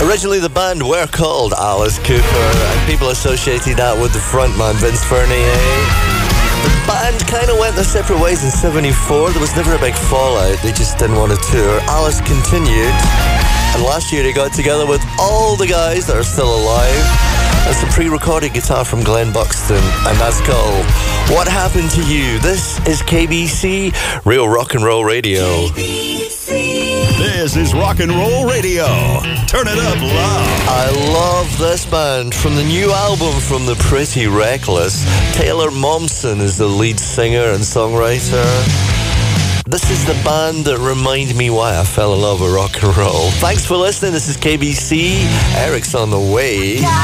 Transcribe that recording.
Originally, the band were called Alice Cooper, and people associated that with the frontman Vince Furnier. The band kind of went their separate ways in '74. There was never a big fallout. They just didn't want to tour. Alice continued, and last year they got together with all the guys that are still alive. That's a pre-recorded guitar from Glenn Buxton, and that's called What Happened to You. This is KBC, Real Rock and Roll Radio. This is Rock and Roll Radio. Turn it up loud. I love this band. From the new album from The Pretty Reckless, Taylor Momsen is the lead singer and songwriter. This is the band that reminded me why I fell in love with rock and roll. Thanks for listening. This is KBC. Eric's on the way.